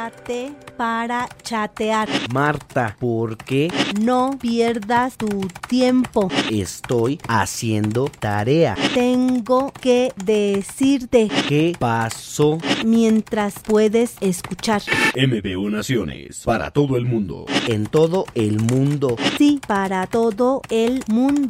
Para chatear. Marta, ¿por qué? No pierdas tu tiempo. Estoy haciendo tarea. Tengo que decirte. ¿Qué pasó? Mientras puedes escuchar. MBU Naciones, para todo el mundo. En todo el mundo. Sí, para todo el mundo.